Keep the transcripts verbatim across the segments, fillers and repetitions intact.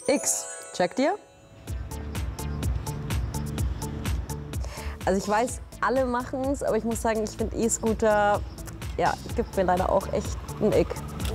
X, checkt ihr? Also ich weiß, alle machen es, aber ich muss sagen, ich finde E-Scooter, ja, gibt mir leider auch echt ein Ick.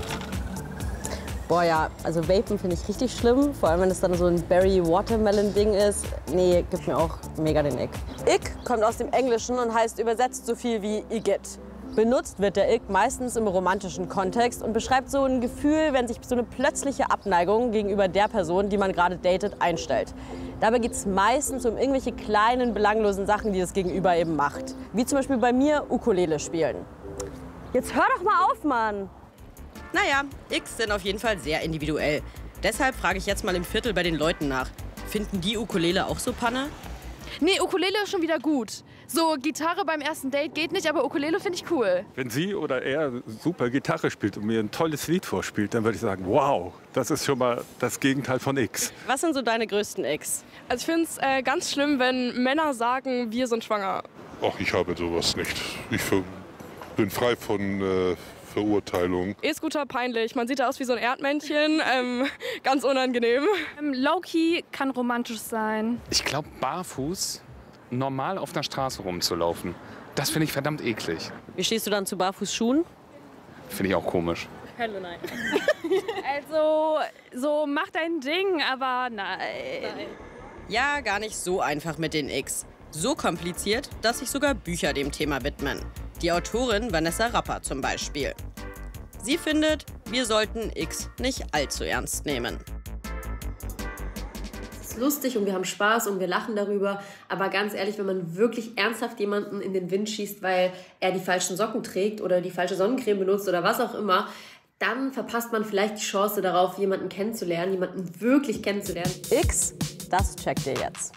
Boah ja, also Vapen finde ich richtig schlimm, vor allem wenn es dann so ein Berry-Watermelon-Ding ist. Nee, gibt mir auch mega den Ick. Ick kommt aus dem Englischen und heißt übersetzt so viel wie Igitt. Benutzt wird der Ick meistens im romantischen Kontext und beschreibt so ein Gefühl, wenn sich so eine plötzliche Abneigung gegenüber der Person, die man gerade datet, einstellt. Dabei geht es meistens um irgendwelche kleinen, belanglosen Sachen, die das Gegenüber eben macht. Wie zum Beispiel bei mir Ukulele spielen. Jetzt hör doch mal auf, Mann! Naja, Icks sind auf jeden Fall sehr individuell. Deshalb frage ich jetzt mal im Viertel bei den Leuten nach. Finden die Ukulele auch so Panne? Nee, Ukulele ist schon wieder gut. So, Gitarre beim ersten Date geht nicht, aber Ukulele finde ich cool. Wenn sie oder er super Gitarre spielt und mir ein tolles Lied vorspielt, dann würde ich sagen, wow, das ist schon mal das Gegenteil von X. Was sind so deine größten Icks? Also ich finde es äh, ganz schlimm, wenn Männer sagen, wir sind schwanger. Ach, ich habe sowas nicht. Ich bin frei von äh, Verurteilung. E-Scooter peinlich. Man sieht da aus wie so ein Erdmännchen. Ähm, ganz unangenehm. Ähm, Low-key kann romantisch sein. Ich glaube, barfuß normal auf der Straße rumzulaufen, das finde ich verdammt eklig. Wie stehst du dann zu Barfußschuhen? Finde ich auch komisch. Hallo, nein. Also, so mach dein Ding, aber nein. nein. Ja, gar nicht so einfach mit den Icks. So kompliziert, dass sich sogar Bücher dem Thema widmen. Die Autorin Vanessa Rapper zum Beispiel. Sie findet, wir sollten Icks nicht allzu ernst nehmen. Es ist lustig und wir haben Spaß und wir lachen darüber. Aber ganz ehrlich, wenn man wirklich ernsthaft jemanden in den Wind schießt, weil er die falschen Socken trägt oder die falsche Sonnencreme benutzt oder was auch immer, dann verpasst man vielleicht die Chance darauf, jemanden kennenzulernen, jemanden wirklich kennenzulernen. X, das checkt ihr jetzt.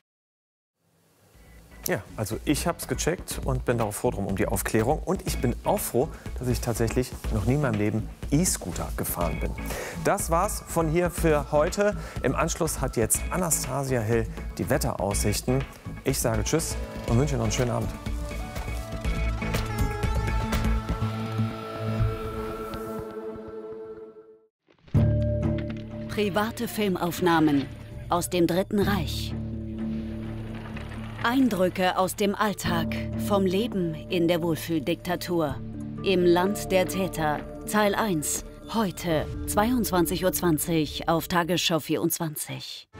Ja, also ich habe es gecheckt und bin darauf froh drum um die Aufklärung. Und ich bin auch froh, dass ich tatsächlich noch nie in meinem Leben E-Scooter gefahren bin. Das war's von hier für heute. Im Anschluss hat jetzt Anastasia Hill die Wetteraussichten. Ich sage Tschüss und wünsche noch einen schönen Abend. Private Filmaufnahmen aus dem Dritten Reich. Eindrücke aus dem Alltag, vom Leben in der Wohlfühldiktatur. Im Land der Täter, Teil eins, heute zweiundzwanzig Uhr zwanzig auf Tagesschau vierundzwanzig.